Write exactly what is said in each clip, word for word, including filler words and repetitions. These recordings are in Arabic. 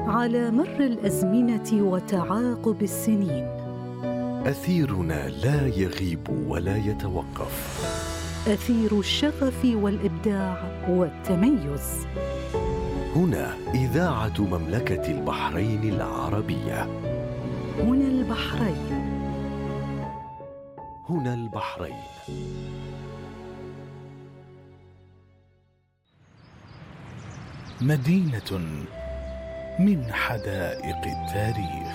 على مر الأزمنة وتعاقب السنين. أثيرنا لا يغيب ولا يتوقف، أثير الشغف والإبداع والتميز. هنا إذاعة مملكة البحرين العربية. هنا البحرين. هنا البحرين. مدينة من حدائق التاريخ.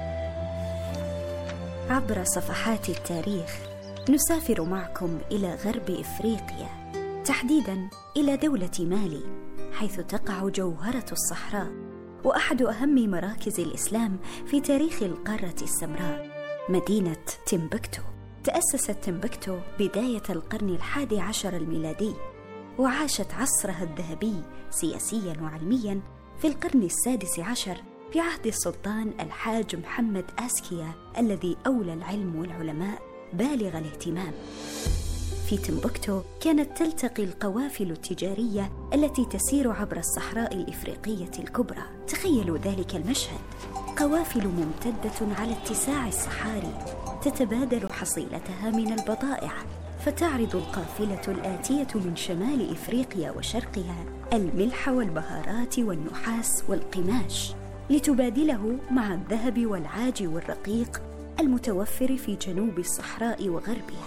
عبر صفحات التاريخ نسافر معكم إلى غرب إفريقيا، تحديداً إلى دولة مالي، حيث تقع جوهرة الصحراء وأحد أهم مراكز الإسلام في تاريخ القارة السمراء، مدينة تمبكتو. تأسست تمبكتو بداية القرن الحادي عشر الميلادي، وعاشت عصرها الذهبي سياسياً وعلمياً في القرن السادس عشر في عهد السلطان الحاج محمد آسكيا، الذي أولى العلم والعلماء بالغ الاهتمام. في تمبكتو كانت تلتقي القوافل التجارية التي تسير عبر الصحراء الإفريقية الكبرى. تخيلوا ذلك المشهد، قوافل ممتدة على اتساع الصحاري تتبادل حصيلتها من البضائع، فتعرض القافلة الآتية من شمال إفريقيا وشرقها الملح والبهارات والنحاس والقماش، لتبادله مع الذهب والعاج والرقيق المتوفر في جنوب الصحراء وغربها.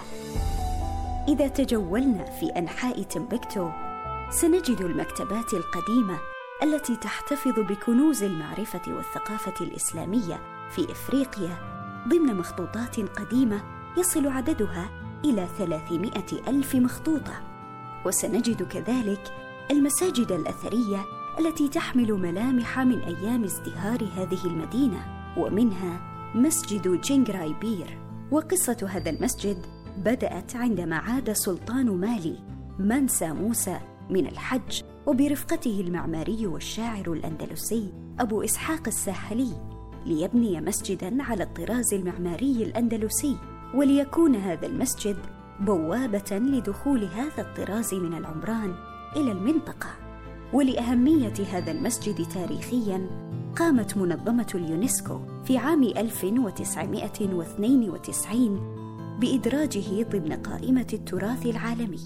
إذا تجولنا في أنحاء تمبكتو سنجد المكتبات القديمة التي تحتفظ بكنوز المعرفة والثقافة الإسلامية في إفريقيا ضمن مخطوطات قديمة يصل عددها إلى ثلاثمائة ألف مخطوطة. وسنجد كذلك المساجد الأثرية التي تحمل ملامح من أيام ازدهار هذه المدينة، ومنها مسجد جينغراي بير. وقصة هذا المسجد بدأت عندما عاد سلطان مالي منسى موسى من الحج وبرفقته المعماري والشاعر الأندلسي أبو إسحاق الساحلي ليبني مسجداً على الطراز المعماري الأندلسي، وليكون هذا المسجد بوابة لدخول هذا الطراز من العمران إلى المنطقة. ولأهمية هذا المسجد تاريخياً قامت منظمة اليونسكو في عام ألف وتسعمائة واثنين وتسعين بإدراجه ضمن قائمة التراث العالمي.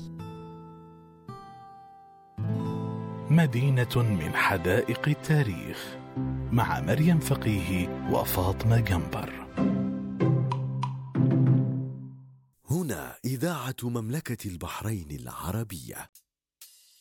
مدينة من حدائق التاريخ مع مريم فقيه وفاطمة جنبر. هنا إذاعة مملكة البحرين العربية.